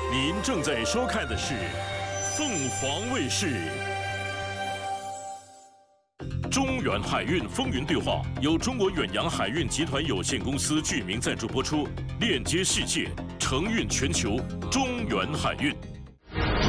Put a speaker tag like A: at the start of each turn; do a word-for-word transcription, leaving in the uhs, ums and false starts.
A: 您正在收看的是凤凰卫视。中远海运风云对话由中国远洋海运集团有限公司具名赞助播出，链接世界，承运全球，中远海运。